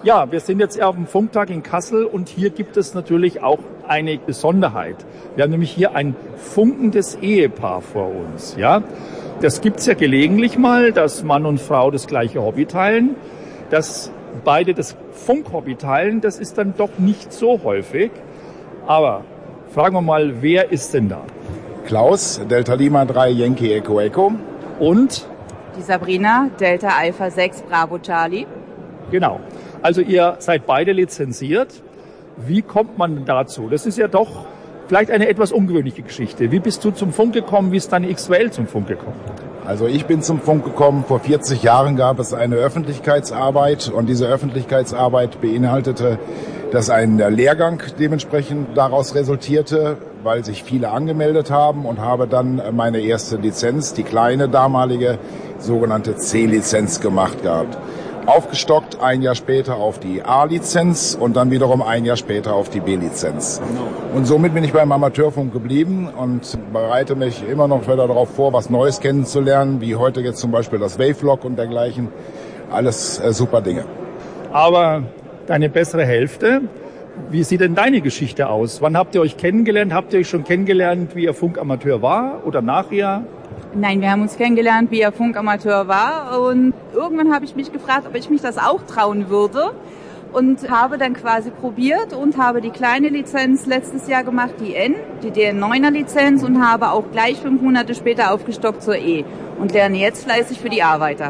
Ja, wir sind jetzt auf dem Funktag in Kassel und hier gibt es natürlich auch eine Besonderheit. Wir haben nämlich hier ein funkendes Ehepaar vor uns. Ja, das gibt's ja gelegentlich mal, dass Mann und Frau das gleiche Hobby teilen. Dass beide das Funkhobby teilen, das ist dann doch nicht so häufig. Aber fragen wir mal, wer ist denn da? Klaus, Delta Lima 3 Yankee Echo Echo. Und? Die Sabrina, Delta Alpha 6 Bravo Charlie. Genau. Also ihr seid beide lizenziert. Wie kommt man dazu? Das ist ja doch vielleicht eine etwas ungewöhnliche Geschichte. Wie bist du zum Funk gekommen? Wie ist deine XWL zum Funk gekommen? Also ich bin zum Funk gekommen. Vor 40 Jahren gab es eine Öffentlichkeitsarbeit und diese Öffentlichkeitsarbeit beinhaltete, dass ein Lehrgang dementsprechend daraus resultierte, weil sich viele angemeldet haben, und habe dann meine erste Lizenz, die kleine damalige sogenannte C-Lizenz gemacht gehabt. Aufgestockt ein Jahr später auf die A-Lizenz und dann wiederum ein Jahr später auf die B-Lizenz. Und somit bin ich beim Amateurfunk geblieben und bereite mich immer noch wieder darauf vor, was Neues kennenzulernen, wie heute jetzt zum Beispiel das Wavelog und dergleichen. Alles super Dinge. Aber deine bessere Hälfte, wie sieht denn deine Geschichte aus? Wann habt ihr euch kennengelernt? Habt ihr euch schon kennengelernt, wie ihr Funkamateur war oder nachher? Nein, wir haben uns kennengelernt, wie er Funkamateur war, und irgendwann habe ich mich gefragt, ob ich mich das auch trauen würde, und habe dann quasi probiert und habe die kleine Lizenz letztes Jahr gemacht, die DN9er Lizenz, und habe auch gleich 5 Monate später aufgestockt zur E und lerne jetzt fleißig für die A weiter.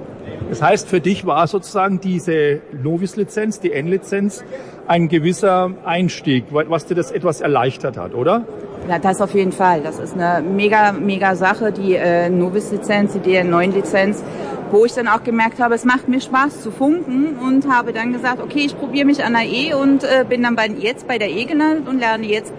Das heißt, für dich war sozusagen diese Novice-Lizenz, die N-Lizenz, ein gewisser Einstieg, was dir das etwas erleichtert hat, oder? Ja, das auf jeden Fall. Das ist eine mega Sache, die Novice-Lizenz, die DN9-Lizenz, wo ich dann auch gemerkt habe, es macht mir Spaß zu funken, und habe dann gesagt, okay, ich probiere mich an der E und bin dann jetzt bei der E gelandet und lerne jetzt